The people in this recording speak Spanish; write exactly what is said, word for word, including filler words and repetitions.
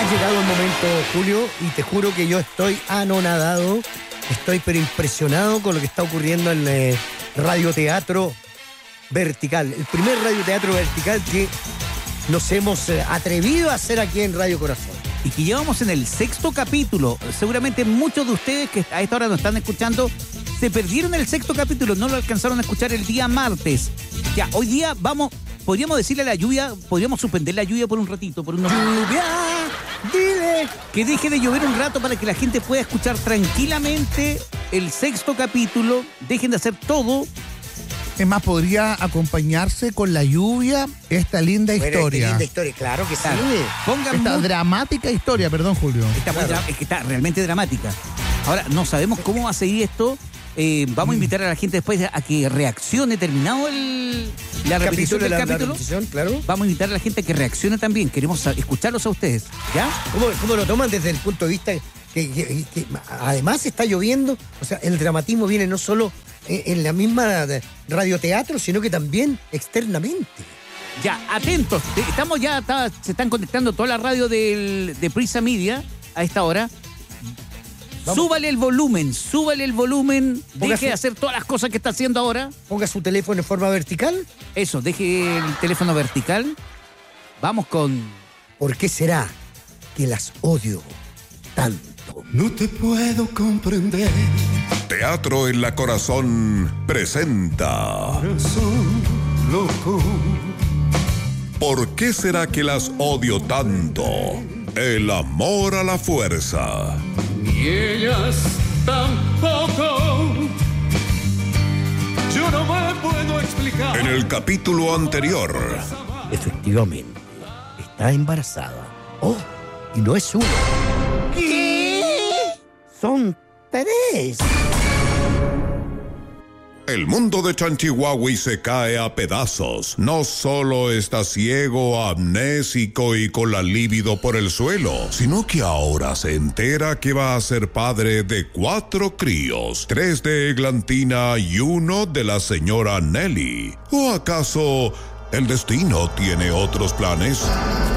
Ha llegado el momento, Julio, y te juro que yo estoy anonadado, estoy pero impresionado con lo que está ocurriendo en el radioteatro vertical, el primer radioteatro vertical que nos hemos atrevido a hacer aquí en Radio Corazón. Y que llevamos en el sexto capítulo. Seguramente muchos de ustedes que a esta hora nos están escuchando se perdieron el sexto capítulo, no lo alcanzaron a escuchar el día martes. Ya, hoy día vamos, podríamos decirle a la lluvia, podríamos suspender la lluvia por un ratito, por unos... ¡Lluvia! ¡Dile! Que deje de llover un rato para que la gente pueda escuchar tranquilamente el sexto capítulo. Dejen de hacer todo. Es más, podría acompañarse con la lluvia esta linda Bueno, historia. esta linda historia, claro que sí. Claro. Pongan Esta mu- dramática historia, perdón, Julio. Está muy Claro. dra- es que está realmente dramática. Ahora, no sabemos cómo va a seguir esto. Eh, vamos a invitar a la gente después a que reaccione terminado el, la repetición del la, la capítulo. repetición, claro. Vamos a invitar a la gente a que reaccione también. Queremos sa- escucharlos a ustedes, ¿ya? ¿Cómo, cómo lo toman desde el punto de vista que, que- que además está lloviendo? O sea, el dramatismo viene no solo en, en la misma radioteatro, sino que también externamente. Ya, atentos. Te- Estamos ya, está- se están conectando toda la radio del, de Prisa Media a esta hora. Vamos. Súbale el volumen, súbale el volumen. Póngase- Deje de hacer todas las cosas que está haciendo ahora. Ponga su teléfono en forma vertical. Eso, deje el teléfono vertical. Vamos con... ¿Por qué será que las odio tanto? No te puedo comprender. Teatro en la Corazón presenta Corazón loco. ¿Por qué será que las odio tanto? El amor a la fuerza. Y ellas tampoco. Yo no me puedo explicar. En el capítulo anterior, Efectivamente, está embarazada. Oh, y no es uno. ¿Qué? Son tres. el mundo de Chanchihuahua se cae a pedazos. No solo está ciego, amnésico y con la libido por el suelo, sino que ahora se entera que va a ser padre de cuatro críos, tres de Eglantina y uno de la señora Nelly. ¿O acaso el destino tiene otros planes?